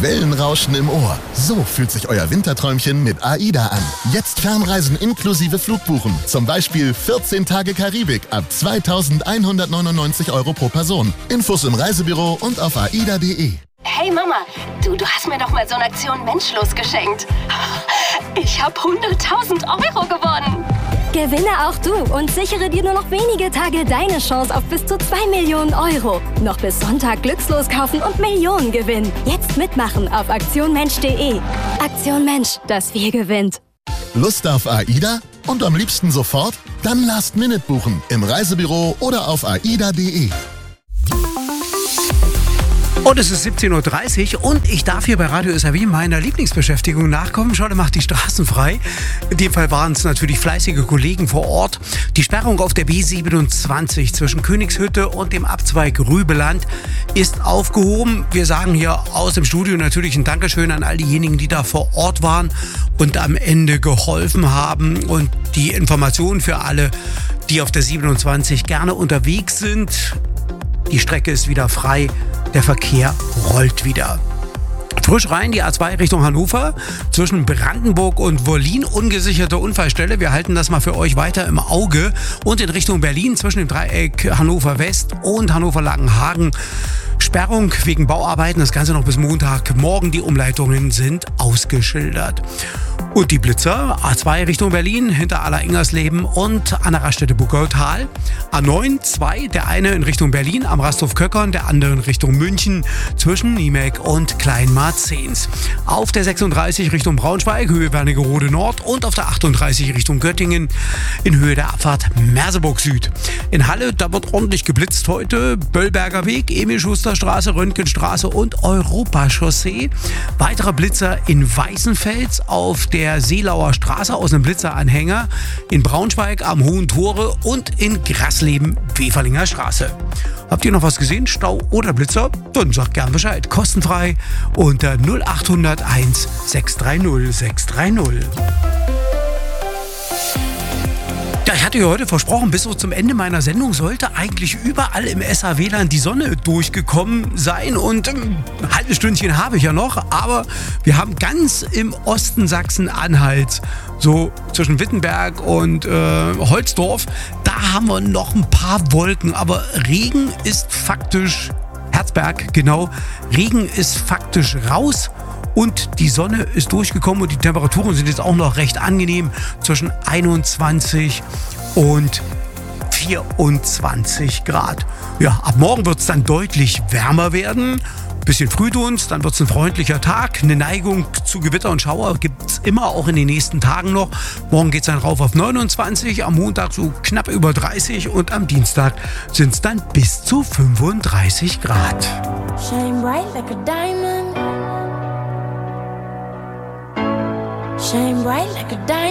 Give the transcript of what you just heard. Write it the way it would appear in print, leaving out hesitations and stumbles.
Wellenrauschen im Ohr. So fühlt sich euer Winterträumchen mit AIDA an. Jetzt Fernreisen inklusive Flugbuchen. Zum Beispiel 14 Tage Karibik ab 2.199 € pro Person. Infos im Reisebüro und auf aida.de. Hey Mama, du hast mir doch mal so eine Aktion Menschlos geschenkt. Ich habe 100.000 € gewonnen. Gewinne auch du und sichere dir nur noch wenige Tage deine Chance auf bis zu 2 Millionen €. Noch bis Sonntag glückslos kaufen und Millionen gewinnen. Jetzt mitmachen auf aktionmensch.de. Aktion Mensch, das Wir gewinnt. Lust auf AIDA? Und am liebsten sofort? Dann Last Minute buchen im Reisebüro oder auf aida.de. Und es ist 17.30 Uhr und ich darf hier bei Radio SAW meiner Lieblingsbeschäftigung nachkommen. Scholle macht die Straßen frei. In dem Fall waren es natürlich fleißige Kollegen vor Ort. Die Sperrung auf der B27 zwischen Königshütte und dem Abzweig Rübeland ist aufgehoben. Wir sagen hier aus dem Studio natürlich ein Dankeschön an all diejenigen, die da vor Ort waren und am Ende geholfen haben. Und die Informationen für alle, die auf der 27 gerne unterwegs sind: die Strecke ist wieder frei. Der Verkehr rollt wieder. Frisch rein die A2 Richtung Hannover, zwischen Brandenburg und Wollin, ungesicherte Unfallstelle. Wir halten das mal für euch weiter im Auge. Und in Richtung Berlin, zwischen dem Dreieck Hannover West und Hannover Langenhagen, Sperrung wegen Bauarbeiten. Das Ganze noch bis Montagmorgen. Die Umleitungen sind ausgeschildert. Und die Blitzer, A2 Richtung Berlin, hinter Aller-Ingersleben und an der Raststätte Burgautal. A9, 2, der eine in Richtung Berlin am Rasthof Köckern, der andere in Richtung München, zwischen Niemek und Kleinmarzens. Auf der 36 Richtung Braunschweig, Höhe Wernigerode Nord, und auf der 38 Richtung Göttingen in Höhe der Abfahrt Merseburg Süd. In Halle, da wird ordentlich geblitzt heute. Böllberger Weg, Emil-Schuster-Straße, Röntgenstraße und Europachaussee. Weitere Blitzer in Weißenfels auf der Seelauer Straße aus einem Blitzeranhänger, in Braunschweig am Hohen Tore und in Grasleben Weferlinger Straße. Habt ihr noch was gesehen? Stau oder Blitzer? Dann sagt gern Bescheid. Kostenfrei unter 0800 1 630 630. Ja, ich hatte ja heute versprochen, bis so zum Ende meiner Sendung sollte eigentlich überall im SAW-Land die Sonne durchgekommen sein. Und ein halbes Stündchen habe ich ja noch. Aber wir haben ganz im Osten Sachsen-Anhalts, so zwischen Wittenberg und Holzdorf, da haben wir noch ein paar Wolken. Aber Regen ist faktisch, Herzberg, genau, Regen ist faktisch raus. Und die Sonne ist durchgekommen und die Temperaturen sind jetzt auch noch recht angenehm, zwischen 21 und 24 Grad. Ja, ab morgen wird es dann deutlich wärmer werden. Bisschen Frühdunst, dann wird es ein freundlicher Tag. Eine Neigung zu Gewitter und Schauer gibt es immer, auch in den nächsten Tagen noch. Morgen geht es dann rauf auf 29, am Montag so knapp über 30 und am Dienstag sind es dann bis zu 35 Grad. Shine bright like a diamond. Shine bright like a diamond.